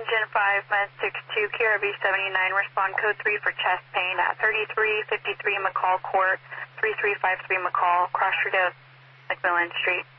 Engine 5, Med 62, KRV 79, respond code 3 for chest pain at 3353 McCall Court, 3353 McCall, cross street of McMillan Street.